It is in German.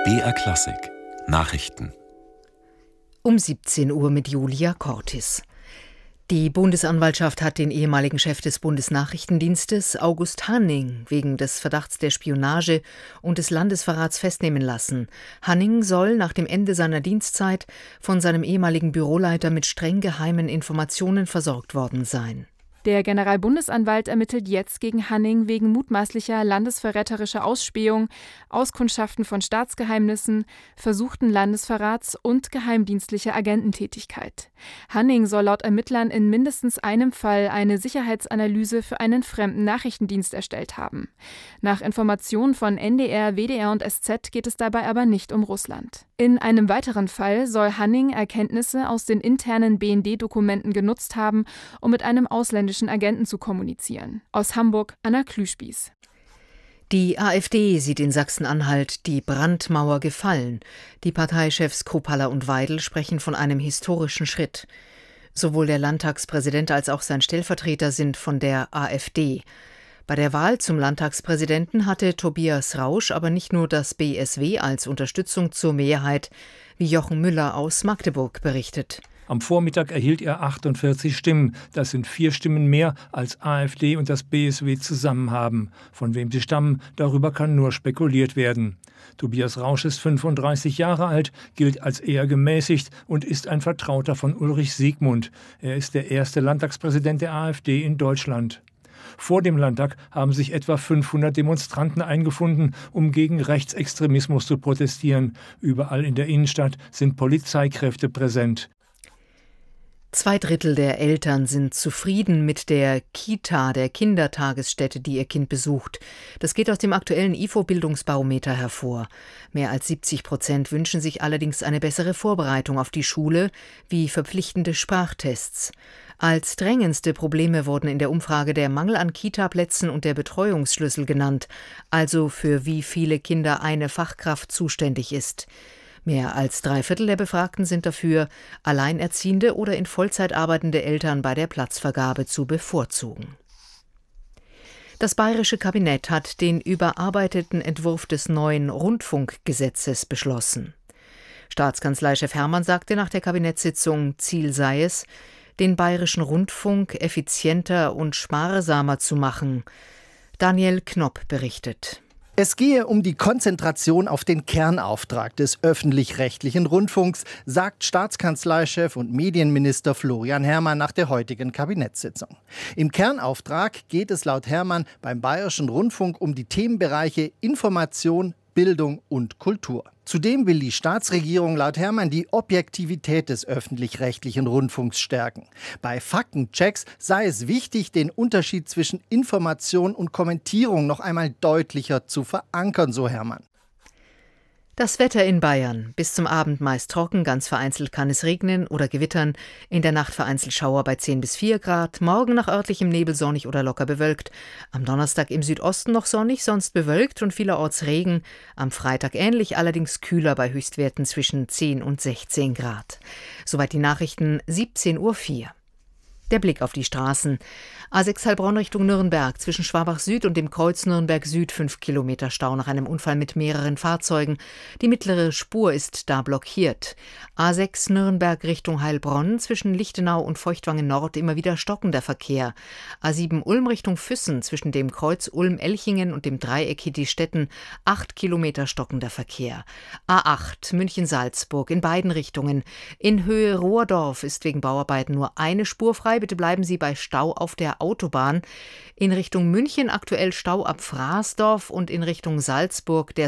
BR Klassik Nachrichten Um 17 Uhr mit Julia Cortis. Die Bundesanwaltschaft hat den ehemaligen Chef des Bundesnachrichtendienstes, August Hanning, wegen des Verdachts der Spionage und des Landesverrats festnehmen lassen. Hanning soll nach dem Ende seiner Dienstzeit von seinem ehemaligen Büroleiter mit streng geheimen Informationen versorgt worden sein. Der Generalbundesanwalt ermittelt jetzt gegen Hanning wegen mutmaßlicher landesverräterischer Ausspähung, Auskundschaften von Staatsgeheimnissen, versuchten Landesverrats und geheimdienstlicher Agententätigkeit. Hanning soll laut Ermittlern in mindestens einem Fall eine Sicherheitsanalyse für einen fremden Nachrichtendienst erstellt haben. Nach Informationen von NDR, WDR und SZ geht es dabei aber nicht um Russland. In einem weiteren Fall soll Hanning Erkenntnisse aus den internen BND-Dokumenten genutzt haben, um mit einem ausländischen Agenten zu kommunizieren. Aus Hamburg, Anna Klüspieß. Die AfD sieht in Sachsen-Anhalt die Brandmauer gefallen. Die Parteichefs Kropalla und Weidel sprechen von einem historischen Schritt. Sowohl der Landtagspräsident als auch sein Stellvertreter sind von der AfD. Bei der Wahl zum Landtagspräsidenten hatte Tobias Rausch aber nicht nur das BSW als Unterstützung zur Mehrheit, wie Jochen Müller aus Magdeburg berichtet. Am Vormittag erhielt er 48 Stimmen. Das sind 4 Stimmen mehr, als AfD und das BSW zusammen haben. Von wem sie stammen, darüber kann nur spekuliert werden. Tobias Rausch ist 35 Jahre alt, gilt als eher gemäßigt und ist ein Vertrauter von Ulrich Siegmund. Er ist der erste Landtagspräsident der AfD in Deutschland. Vor dem Landtag haben sich etwa 500 Demonstranten eingefunden, um gegen Rechtsextremismus zu protestieren. Überall in der Innenstadt sind Polizeikräfte präsent. 2/3 der Eltern sind zufrieden mit der Kita, der Kindertagesstätte, die ihr Kind besucht. Das geht aus dem aktuellen IFO-Bildungsbarometer hervor. Mehr als 70% wünschen sich allerdings eine bessere Vorbereitung auf die Schule, wie verpflichtende Sprachtests. Als drängendste Probleme wurden in der Umfrage der Mangel an Kitaplätzen und der Betreuungsschlüssel genannt, also für wie viele Kinder eine Fachkraft zuständig ist. Mehr als 3/4 der Befragten sind dafür, alleinerziehende oder in Vollzeit arbeitende Eltern bei der Platzvergabe zu bevorzugen. Das bayerische Kabinett hat den überarbeiteten Entwurf des neuen Rundfunkgesetzes beschlossen. Staatskanzleichef Hermann sagte nach der Kabinettssitzung, Ziel sei es, den bayerischen Rundfunk effizienter und sparsamer zu machen. Daniel Knopp berichtet. Es gehe um die Konzentration auf den Kernauftrag des öffentlich-rechtlichen Rundfunks, sagt Staatskanzleichef und Medienminister Florian Herrmann nach der heutigen Kabinettssitzung. Im Kernauftrag geht es laut Herrmann beim Bayerischen Rundfunk um die Themenbereiche Information, Bildung und Kultur. Zudem will die Staatsregierung laut Herrmann die Objektivität des öffentlich-rechtlichen Rundfunks stärken. Bei Faktenchecks sei es wichtig, den Unterschied zwischen Information und Kommentierung noch einmal deutlicher zu verankern, so Herrmann. Das Wetter in Bayern. Bis zum Abend meist trocken, ganz vereinzelt kann es regnen oder gewittern. In der Nacht vereinzelt Schauer bei 10 bis 4 Grad. Morgen nach örtlichem Nebel sonnig oder locker bewölkt. Am Donnerstag im Südosten noch sonnig, sonst bewölkt und vielerorts Regen. Am Freitag ähnlich, allerdings kühler bei Höchstwerten zwischen 10 und 16 Grad. Soweit die Nachrichten, 17:04 Uhr. Der Blick auf die Straßen. A6 Heilbronn Richtung Nürnberg, zwischen Schwabach Süd und dem Kreuz Nürnberg Süd 5 Kilometer Stau nach einem Unfall mit mehreren Fahrzeugen. Die mittlere Spur ist da blockiert. A6 Nürnberg Richtung Heilbronn, zwischen Lichtenau und Feuchtwangen Nord immer wieder stockender Verkehr. A7 Ulm Richtung Füssen, zwischen dem Kreuz Ulm-Elchingen und dem Dreieck Hitti-Stetten 8 Kilometer stockender Verkehr. A8 München-Salzburg in beiden Richtungen. In Höhe Rohrdorf ist wegen Bauarbeiten nur eine Spur frei. Bitte bleiben Sie bei Stau auf der Autobahn. In Richtung München aktuell Stau ab Fraßdorf und in Richtung Salzburg der